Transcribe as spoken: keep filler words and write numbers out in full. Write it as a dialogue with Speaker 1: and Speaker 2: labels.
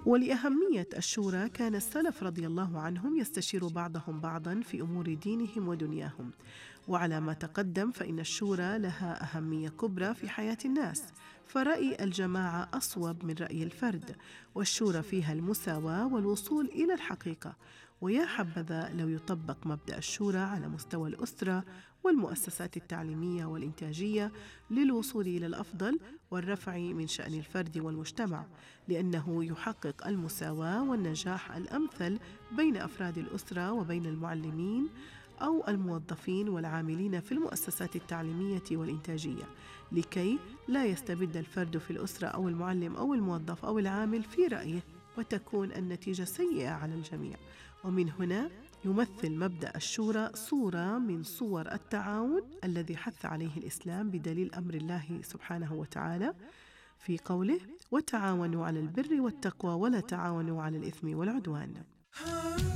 Speaker 1: ولأهمية الشورى كان السلف رضي الله عنهم يستشير بعضهم بعضا في أمور دينهم ودنياهم. وعلى ما تقدم فإن الشورى لها أهمية كبرى في حياة الناس، فرأي الجماعة أصوب من رأي الفرد، والشورى فيها المساواة والوصول إلى الحقيقة. ويا حبذا لو يطبق مبدأ الشورى على مستوى الأسرة والمؤسسات التعليمية والإنتاجية للوصول إلى الأفضل والرفع من شأن الفرد والمجتمع، لأنه يحقق المساواة والنجاح الأمثل بين أفراد الأسرة وبين المعلمين أو الموظفين والعاملين في المؤسسات التعليمية والإنتاجية، لكي لا يستبد الفرد في الأسرة أو المعلم أو الموظف أو العامل في رأيه وتكون النتيجة سيئة على الجميع. ومن هنا يمثل مبدأ الشورى صورة من صور التعاون الذي حث عليه الإسلام بدليل أمر الله سبحانه وتعالى في قوله: وتعاونوا على البر والتقوى ولا تعاونوا على الإثم والعدوان.